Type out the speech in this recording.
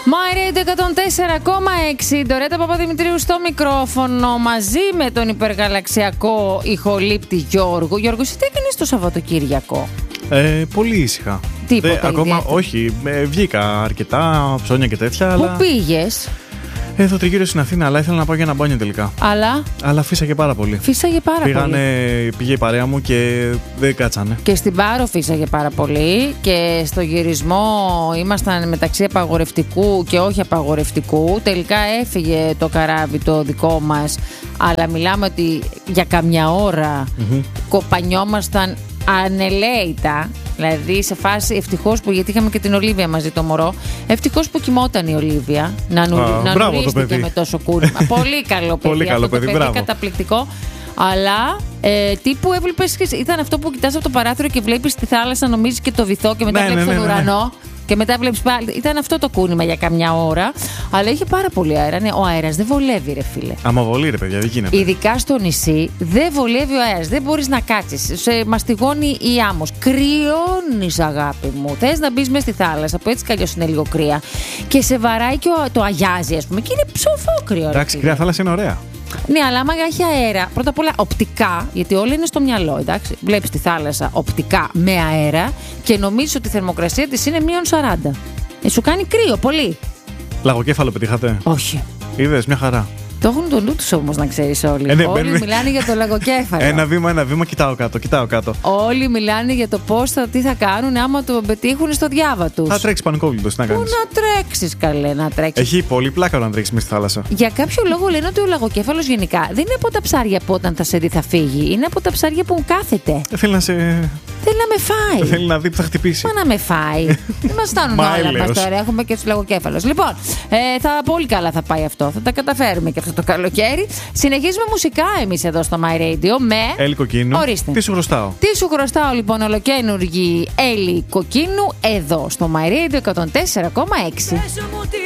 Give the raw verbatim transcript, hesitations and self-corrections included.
My Radio εκατόν τέσσερα κόμμα έξι. Ντορέτα Παπαδημητρίου στο μικρόφωνο μαζί με τον υπεργαλαξιακό ηχολήπτη Γιώργο. Γιώργο, εσύ τι έκανες το Σαββατοκύριακο? Ε, πολύ ήσυχα. Τίποτα Δε, ακόμα ιδιαίτερο. όχι. Ε, βγήκα αρκετά ψώνια και τέτοια. Πού αλλά... πήγες? Εδώ τριγύρω στην Αθήνα, αλλά ήθελα να πάω για ένα μπάνιο τελικά. Αλλά Αλλά φύσαγε πάρα πολύ. φύσαγε πάρα Πήγανε, πολύ. πήγε η παρέα μου και δεν κάτσανε. Και στην Πάρο φύσαγε πάρα πολύ. Και στο γυρισμό ήμασταν μεταξύ απαγορευτικού και όχι απαγορευτικού. Τελικά έφυγε το καράβι το δικό μας. Αλλά μιλάμε ότι για καμιά ώρα Mm-hmm. κοπανιόμασταν ανελαίητα. Δηλαδή σε φάση ευτυχώς που, γιατί είχαμε και την Ολίβια μαζί το μωρό, ευτυχώς που κοιμόταν η Ολίβια να, νου, Α, να μπράβο το νουρίστηκε παιδί. με τόσο κούρημα. Πολύ καλό παιδί. Πολύ καλό αυτό το παιδί, μπράβο. καταπληκτικό. Αλλά ε, τύπου έβλεπες, ήταν αυτό που κοιτάς από το παράθυρο και βλέπεις τη θάλασσα, νομίζεις και το βυθό και μετά Ναι, βλέπεις ναι, τον ναι, ναι. ουρανό. Και μετά βλέπεις πάλι. Ήταν αυτό το κούνημα για καμιά ώρα. Αλλά είχε πάρα πολύ αέρα. Ναι, ο αέρας δεν βολεύει, ρε φίλε. Αμαβολή, ρε παιδιά, δεν γίνεται. Ειδικά στο νησί δεν βολεύει ο αέρας. Δεν μπορείς να κάτσεις. Σε μαστιγώνει η άμμος. Κρυώνεις, αγάπη μου. Θες να μπεις μες στη θάλασσα που έτσι κι αλλιώς είναι λίγο κρύα. Και σε βαράει και ο- το αγιάζει, ας πούμε. Και είναι ψοφόκρυο. ρε Εντάξει, φίλε. κρύα θάλασσα είναι ωραία. Ναι, αλλά άμα έχει αέρα, πρώτα απ' όλα οπτικά, γιατί όλα είναι στο μυαλό, εντάξει. Βλέπεις τη θάλασσα οπτικά με αέρα και νομίζεις ότι η θερμοκρασία της είναι μείον σαράντα. Ε, σου κάνει κρύο, πολύ. Λαγοκέφαλο πετύχατε. Όχι. Είδες, μια χαρά. Το έχουν το νου τους όμως, να ξέρεις όλοι. Ε, ναι, όλοι μπαίνουμε- μιλάνε για το λαγοκέφαλο. Ένα βήμα, ένα βήμα, κοιτάω κάτω, κοιτάω κάτω. Όλοι μιλάνε για το πώς θα, τι θα κάνουν άμα το πετύχουν στο διάβα τους. Θα τρέξει πανικόβλητο, τι να Πού κάνεις. να τρέξεις, καλέ, να τρέξεις. Έχει πολύ πλάκα να τρέξει μες στη θάλασσα. Για κάποιο λόγο λένε ότι ο λαγοκέφαλος γενικά δεν είναι από τα ψάρια που όταν θα σε δει θα φύγει. Είναι από τα ψάρια που κάθεται. Δεν θέλει να σε. Θέλει να με φάει. Δεν θέλει να δει που θα χτυπήσει. Μα να με φάει. Δεν μας φτάνουν Μα όλα έλεος. μας τώρα. Έχουμε και τους λαγοκέφαλους. Λοιπόν, ε, θα πολύ καλά θα πάει αυτό. Θα τα καταφέρουμε και αυτό το καλοκαίρι. Συνεχίζουμε μουσικά εμείς εδώ στο My Radio με. Έλλη Κοκκίνου. Ορίστε. Τι σου χρωστάω. Τι σου χρωστάω λοιπόν, ολοκαίνουργη Έλλη Κοκκίνου εδώ στο My Radio εκατόν τέσσερα κόμμα έξι. Πες μου τι